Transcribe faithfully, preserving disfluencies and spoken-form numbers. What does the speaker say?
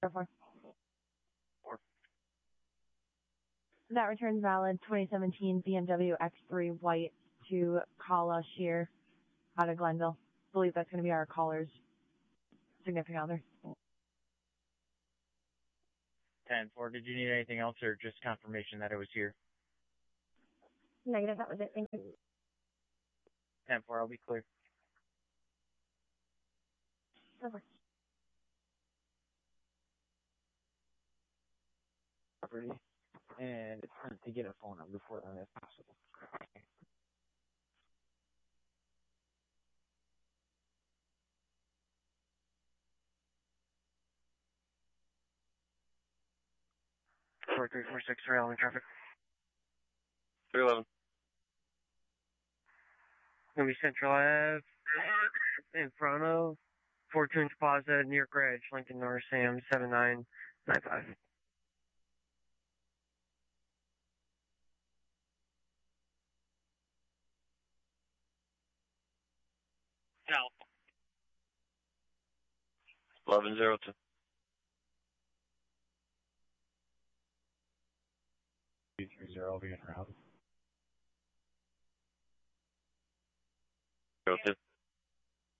Four. That returns valid twenty seventeen B M W X three white to Kala Shear out of Glenville. I believe that's going to be our caller's significant other. ten four, did you need anything else or just confirmation that it was here? Negative, that was it. Thank you. ten four, I'll be clear. Over. Property, and it's time to get a phone number for them if possible. four three four six, rail in traffic. three eleven. Gonna be Central Ave in front of Fortune's Plaza near Grudge, Lincoln North, Sam seven nine nine five. South. eleven zero two. two three zero, be en route. zero two.